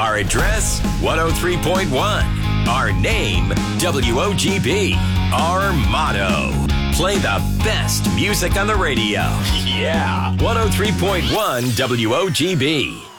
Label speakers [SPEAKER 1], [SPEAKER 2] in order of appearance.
[SPEAKER 1] Our address, 103.1. Our name, WOGB. Our motto, play the best music on the radio. Yeah, 103.1 WOGB.